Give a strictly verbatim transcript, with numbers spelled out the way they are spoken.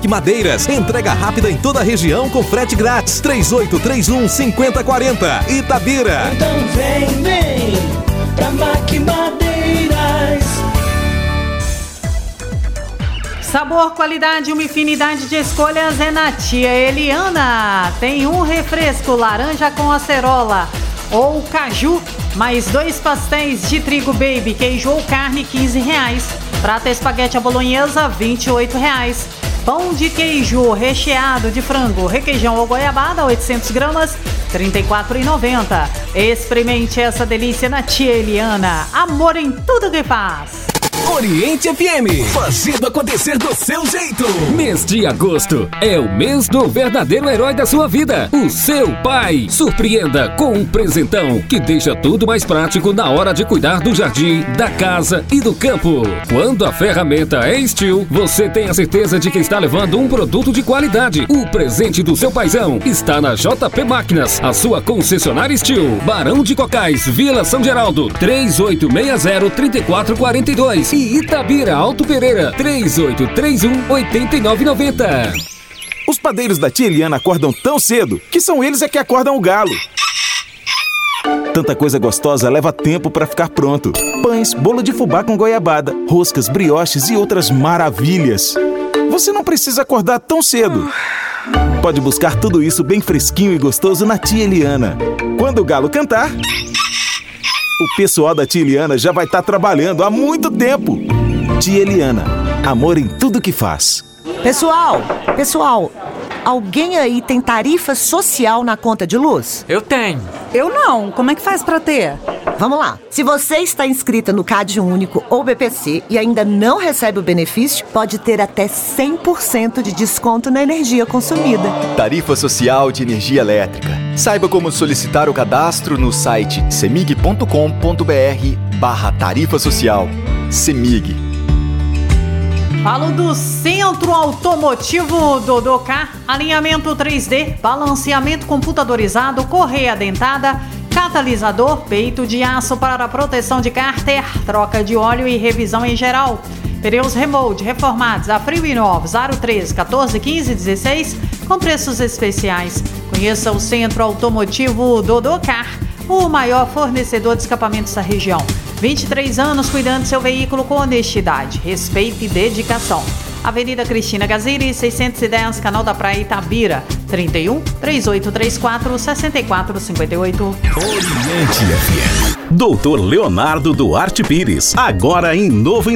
Mac Madeiras. Entrega rápida em toda a região com frete grátis. três oito três um, cinco zero quatro zero. Itabira. Então vem, vem pra Mac Madeiras. Sabor, qualidade e uma infinidade de escolhas é na Tia Eliana. Tem um refresco laranja com acerola ou caju, mais dois pastéis de trigo baby, queijo ou carne, quinze reais. Prata espaguete à bolonhesa, vinte e oito reais. Pão de queijo recheado de frango, requeijão ou goiabada, oitocentos gramas, trinta e quatro reais e noventa centavos. Experimente essa delícia na Tia Eliana. Amor em tudo que faz. Oriente F M, fazendo acontecer do seu jeito. Mês de agosto é o mês do verdadeiro herói da sua vida, o seu pai. Surpreenda com um presentão que deixa tudo mais prático na hora de cuidar do jardim, da casa e do campo. Quando a ferramenta é Steel, você tem a certeza de que está levando um produto de qualidade. O presente do seu paizão está na J P Máquinas, a sua concessionária Steel. Barão de Cocais, Vila São Geraldo, três oito seis zero, três quatro quatro dois. E Itabira Alto Pereira, três oito três um, oito nove nove zero. Os padeiros da Tia Eliana acordam tão cedo que são eles é que acordam o galo. Tanta coisa gostosa leva tempo para ficar pronto. Pães, bolo de fubá com goiabada, roscas, brioches e outras maravilhas. Você não precisa acordar tão cedo. Pode buscar tudo isso bem fresquinho e gostoso na Tia Eliana. Quando o galo cantar, o pessoal da Tia Eliana já vai estar trabalhando há muito tempo. Tia Eliana, amor em tudo que faz. Pessoal, pessoal, alguém aí tem tarifa social na conta de luz? Eu tenho. Eu não. Como é que faz pra ter? Vamos lá. Se você está inscrita no CAD Único ou B P C e ainda não recebe o benefício, pode ter até cem por cento de desconto na energia consumida. Tarifa Social de Energia Elétrica. Saiba como solicitar o cadastro no site semig ponto com ponto br barra tarifa social. Semig. Falo do Centro Automotivo Dodô Car, alinhamento três D, balanceamento computadorizado, correia dentada, catalisador, peito de aço para proteção de cárter, troca de óleo e revisão em geral. Pneus Remold reformados a frio e novos, aro treze, quatorze, quinze, dezesseis, com preços especiais. Conheça o Centro Automotivo Dodô Car, o maior fornecedor de escapamentos da região. vinte e três anos cuidando do seu veículo com honestidade, respeito e dedicação. Avenida Cristina Gaziri, seiscentos e dez, Canal da Praia, Itabira. trinta e um, três oito três quatro, seis quatro cinco oito. Oriente F M. Doutor Leonardo Duarte Pires, agora em novo